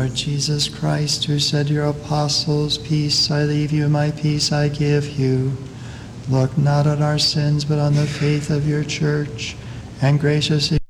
Lord Jesus Christ, who said to your apostles, "Peace I leave you, my peace I give you," look not on our sins, but on the faith of your church, and graciously